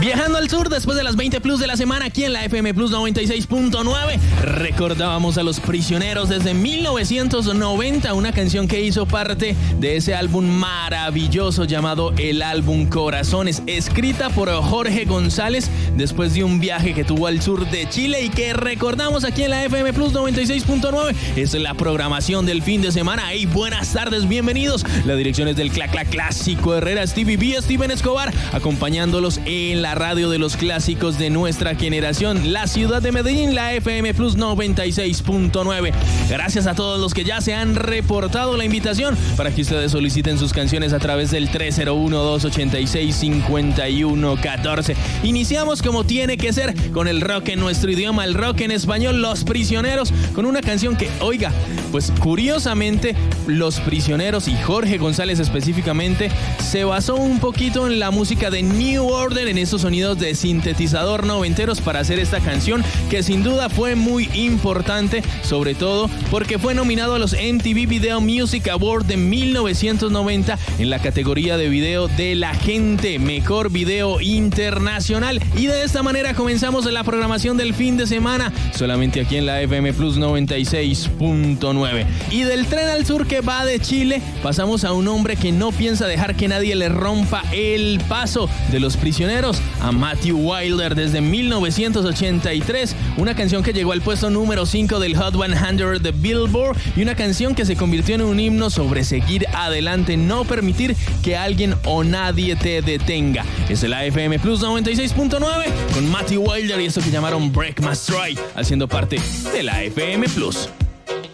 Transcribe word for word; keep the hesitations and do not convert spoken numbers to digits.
Viajando al sur después de las veinte plus de la semana aquí en la F M Plus noventa y seis punto nueve, recordábamos a Los Prisioneros desde mil novecientos noventa, una canción que hizo parte de ese álbum maravilloso llamado El Álbum Corazones, escrita por Jorge González después de un viaje que tuvo al sur de Chile y que recordamos aquí en la F M Plus noventa y seis punto nueve. Es la programación del fin de semana. Hey, buenas tardes, bienvenidos. La dirección es del Clac Clac Clásico Herrera, Stevie B, Steven Escobar, acompañándolos en la radio de los clásicos de nuestra generación, la ciudad de Medellín, la F M Plus noventa y seis punto nueve. Gracias a todos los que ya se han reportado la invitación para que ustedes soliciten sus canciones a través del tres cero uno, dos ocho seis, cinco uno uno cuatro. Iniciamos como tiene que ser con el rock en nuestro idioma, el rock en español, Los Prisioneros, con una canción que, oiga, pues curiosamente Los Prisioneros y Jorge González específicamente se basó un poquito en la música de New Order, en esos sonidos de sintetizador noventeros para hacer esta canción que sin duda fue muy importante, sobre todo porque fue nominado a los M T V Video Music Award de mil novecientos noventa en la categoría de video de la gente, mejor video internacional. Y de esta manera comenzamos la programación del fin de semana, solamente aquí en la F M Plus noventa y seis punto nueve. Y del tren al sur que va de Chile, pasamos a un hombre que no piensa dejar que nadie le rompa el paso, de Los Prisioneros a Matthew Wilder desde mil novecientos ochenta y tres, una canción que llegó al puesto número cinco del Hot cien de Billboard y una canción que se convirtió en un himno sobre seguir adelante, no permitir que alguien o nadie te detenga. Es la F M Plus noventa y seis punto nueve con Matthew Wilder y esto que llamaron Break My Stride, haciendo parte de la F M Plus.